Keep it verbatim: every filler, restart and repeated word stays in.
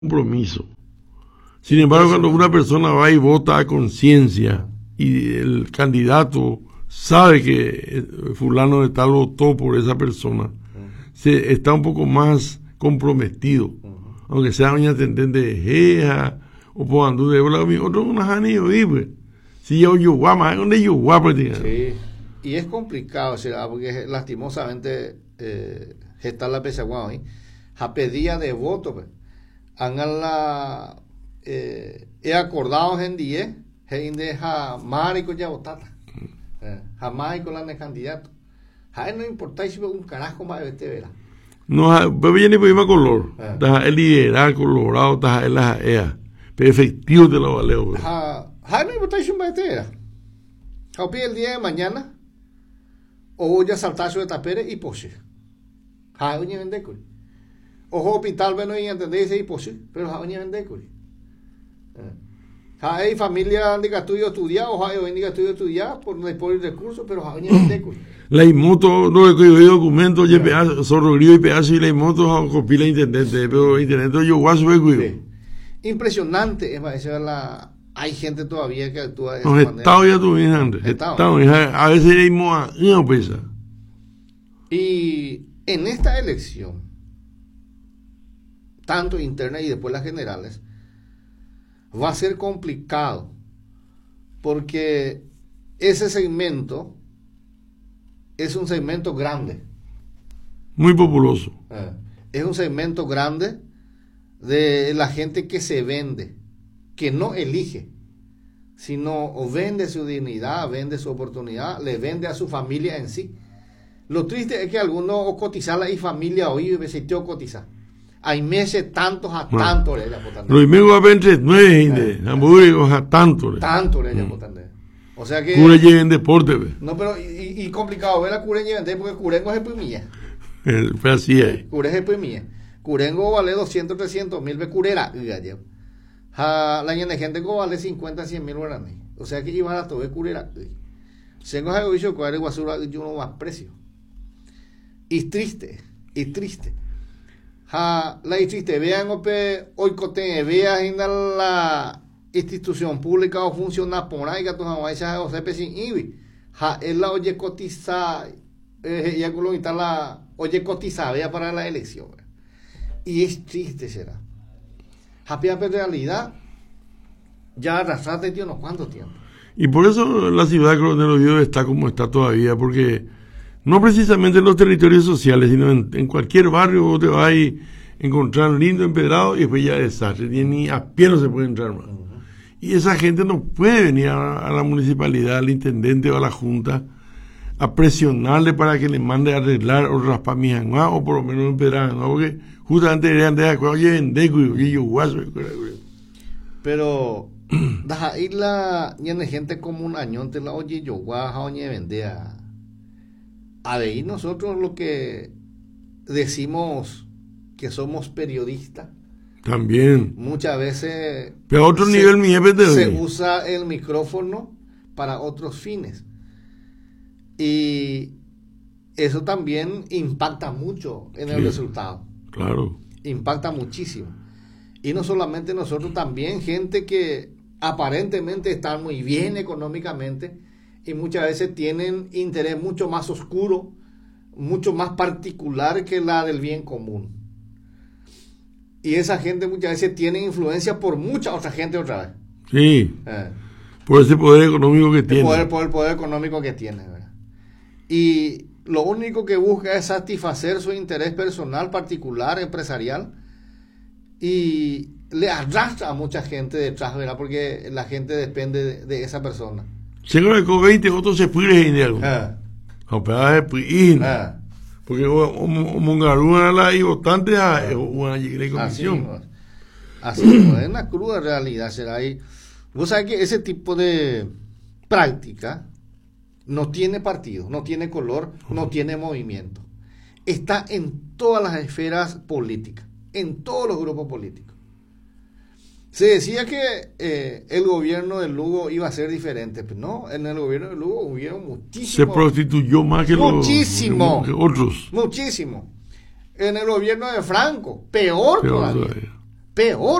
compromiso. Sin embargo, cuando una persona va y vota a conciencia y el candidato sabe que fulano de tal votó por esa persona, uh-huh. se está un poco más comprometido, uh-huh. aunque sea un intendente de Jeja o por andú de otro unas años vive. Si yo yo más donde yo Sí, y es complicado, ¿será? Porque lastimosamente eh, está la pesagua hoy, a pedía de voto, pues. Hagan la eh, he acordado en día en deja marico ya votata jamás con la candidato a no importa si un carajo más de este vera no viene por mismo color está el liderazgo colorado está en la ea pero efectivo de la valeo a no importa si un más de este vera a pie el día de mañana o ya saltar sobre tapere y pose a un vende con ojo hospital bueno y entender ese imposible pero a un vende con hay familia de estudio estudiado, o hay de estudio estudiado por por el recurso, pero hay vende con la imoto no es que yo documento y pedazo solo grillo y pedazo y la imoto copia la intendente pero intendente yo guaso sí. Impresionante es la hay gente todavía que actúa de esa manera. Estado ya tuvieron antes estado a veces hay una pesa y en esta elección tanto interna y después las generales va a ser complicado porque ese segmento es un segmento grande, muy populoso, eh, es un segmento grande de la gente que se vende, que no elige, sino o vende su dignidad, vende su oportunidad, le vende a su familia en sí. Lo triste es que algunos cotizan la familia hoy y se te cotizar. Hay meses tantos a tantos le llaman. Los amigos a veinte nueve, hamburgues a tantos. Tanto le llaman. O sea que. Cure lleven deporte. No, pero y, y complicado ver a Cure lleven porque Curengo es primilla. Fue así es. Cure es primilla. Curengo vale doscientos, trescientos mil ve curera. La gente que vale cincuenta, cien mil guaraní. O sea que llevar a todo de curera. Tengo ese juicio que es basura y uno más precio. Y triste, y triste. Ha, la triste, vean hoy cote, vean en la institución pública o funciona por ahí que tú no vas a hacer sin I B I. Ha, es la oye cotiza, eh, ya con lo que la oye cotiza, vea para la elección. Y es triste, será. Ha, pero en realidad, ya arrastraste, tío, no cuánto tiempo. Y por eso la ciudad de Coronel Oviedo está como está todavía, porque no precisamente en los territorios sociales, sino en, en cualquier barrio vos te vas a encontrar lindo empedrado y después ya desastre, ni a pie no se puede entrar más. Uh-huh. Y esa gente no puede venir a, a la municipalidad, al intendente o a la junta a presionarle para que le mande a arreglar o raspar mi janguá o por lo menos empedrar, ¿no? Porque justamente deberían de acuerdo, oye, vendeco y yo guaso. Pero deja ir la gente como un añón te la oye yo guaja oye vendea. A ver, nosotros lo que decimos que somos periodistas. También. Muchas veces. Pero a otro se, nivel, mi jefe de se usa el micrófono para otros fines. Y eso también impacta mucho en el sí, resultado. Claro. Impacta muchísimo. Y no solamente nosotros, también gente que aparentemente está muy bien económicamente y muchas veces tienen interés mucho más oscuro, mucho más particular que la del bien común. Y esa gente muchas veces tiene influencia por mucha otra gente otra vez. Sí. Eh. Por ese poder económico que el tiene. Poder, por el poder económico que tiene. ¿Verdad? Y lo único que busca es satisfacer su interés personal, particular, empresarial. Y le arrastra a mucha gente detrás, ¿verdad? Porque la gente depende de, de esa persona. Seguro que veinte otros se pueden ir algo. Ah. Ah. Porque Mongaruna la y votante a una comisión. Así, así es una cruda realidad será ahí. Vos sabés que ese tipo de práctica no tiene partido, no tiene color, no tiene movimiento. Está en todas las esferas políticas, en todos los grupos políticos. Se decía que eh, el gobierno de Lugo iba a ser diferente, pero no, en el gobierno de Lugo hubieron muchísimos. Se prostituyó más que, muchísimo, los, que otros. Muchísimo. En el gobierno de Franco, peor, peor todavía. todavía. peor